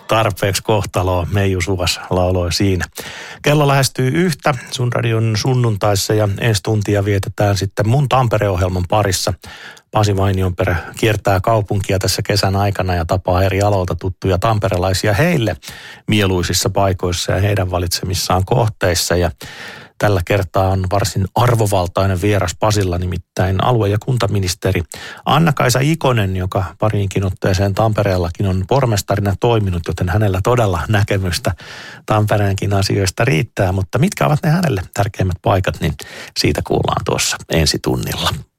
Tarpeeksi kohtaloa, Meiju Suvas lauloi siinä. Kello lähestyy 1 sun radion sunnuntaissa ja ensi tuntia vietetään sitten mun Tampere-ohjelman parissa. Pasi Vainionperä kiertää kaupunkia tässä kesän aikana ja tapaa eri aloilta tuttuja tamperelaisia heille mieluisissa paikoissa ja heidän valitsemissaan kohteissa. Ja tällä kertaa on varsin arvovaltainen vieras Pasilla, nimittäin alue- ja kuntaministeri Anna-Kaisa Ikonen, joka pariinkin otteeseen Tampereellakin on pormestarina toiminut, joten hänellä todella näkemystä Tampereenkin asioista riittää. Mutta mitkä ovat ne hänelle tärkeimmät paikat, niin siitä kuullaan tuossa ensi tunnilla.